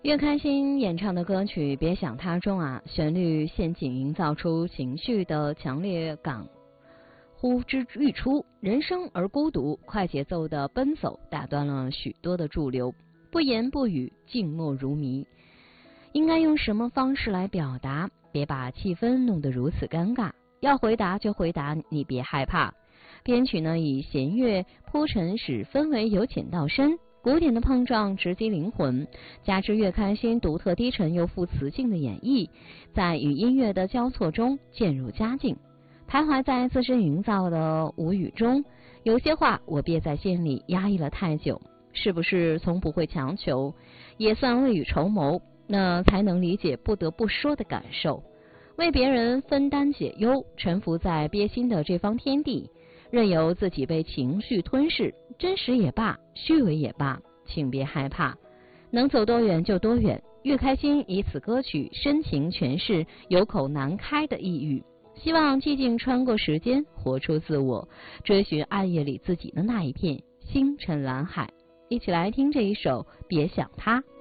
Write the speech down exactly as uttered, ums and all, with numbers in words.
越开心演唱的歌曲《别想他》中啊，旋律陷阱营造出情绪的强烈感呼之欲出，人生而孤独，快节奏的奔走打断了许多的驻留，不言不语，静默如谜。应该用什么方式来表达？别把气氛弄得如此尴尬，要回答就回答，你别害怕。编曲呢以弦乐铺陈，使氛围由浅到深，古典的碰撞直击灵魂，加之越开心独特低沉又富磁性的演绎，在与音乐的交错中渐入佳境。徘徊在自身营造的无语中，有些话我憋在心里压抑了太久，是不是从不会强求，也算未雨绸缪，那才能理解不得不说的感受。为别人分担解忧，沉浮在憋心的这方天地，任由自己被情绪吞噬，真实也罢，虚伪也罢，请别害怕，能走多远就多远。越开心以此歌曲深情诠释有口难开的抑郁，希望寂静穿过时间，活出自我，追寻暗夜里自己的那一片星辰蓝海。一起来听这一首《别想他》。